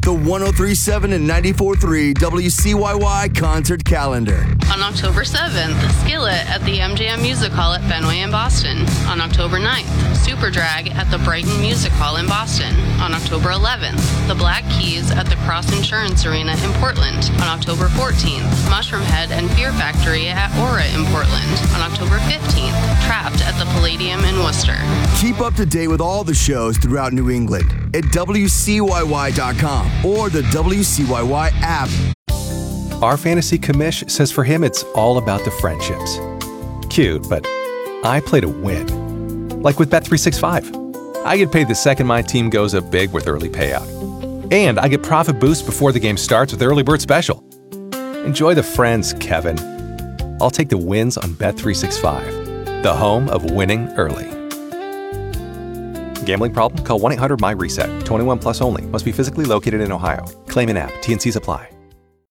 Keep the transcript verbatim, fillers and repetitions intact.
the one oh three point seven and ninety-four point three W C Y Y concert calendar. On October seventh, Skillet at the M G M Music Hall at Fenway in Boston. On October ninth, Super Drag at the Brighton Music Hall in Boston. On October eleventh, the Black Keys at the Cross Insurance Arena in Portland. On October fourteenth, Mushroomhead and Fear Factory at Aura in Portland. On October fifteenth, Trapped at the Palladium in Worcester. Keep up to date with all the shows throughout New England at W C Y Y dot com or the W C Y Y app. Our fantasy commish says for him it's all about the friendships. Cute, but I play to win. Like with Bet three sixty-five. I get paid the second my team goes up big with early payout. And I get profit boost before the game starts with Early Bird Special. Enjoy the friends, Kevin. I'll take the wins on Bet three sixty-five, the home of winning early. Gambling problem? Call one eight hundred M Y RESET. twenty-one plus only. Must be physically located in Ohio. Claim in app. T N Cs apply.